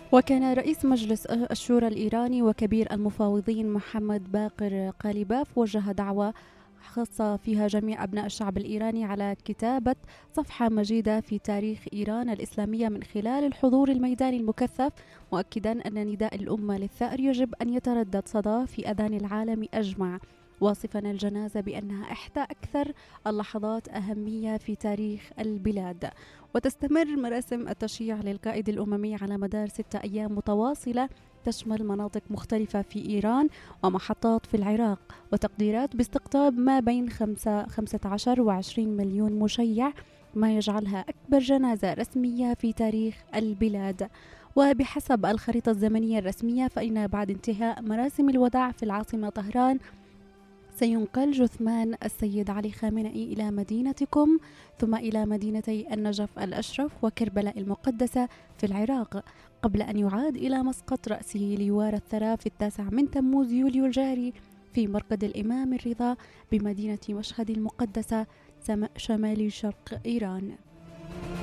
وكان رئيس مجلس الشورى الإيراني وكبير المفاوضين محمد باقر قاليباف وجه دعوة خاصة فيها جميع أبناء الشعب الإيراني على كتابة صفحة مجيدة في تاريخ إيران الإسلامية من خلال الحضور الميداني المكثف، مؤكدا أن نداء الأمة للثأر يجب أن يتردد صداه في أذان العالم أجمع، واصفا الجنازة بأنها إحدى أكثر اللحظات أهمية في تاريخ البلاد. وتستمر مراسم التشييع للقائد الأممي على مدار 6 أيام متواصلة تشمل مناطق مختلفة في إيران ومحطات في العراق، وتقديرات باستقطاب ما بين 15 و20 مليون مشيع، ما يجعلها أكبر جنازة رسمية في تاريخ البلاد. وبحسب الخريطة الزمنية الرسمية فإن بعد انتهاء مراسم الوداع في العاصمة طهران سينقل جثمان السيد علي خامنئي إلى مدينة قم، ثم إلى مدينتي النجف الأشرف وكربلاء المقدسة في العراق، قبل أن يعاد إلى مسقط رأسه ليوارى الثرى في 9 من تموز يوليو الجاري في مرقد الإمام الرضا بمدينة مشهد المقدسة شمالي شرق إيران.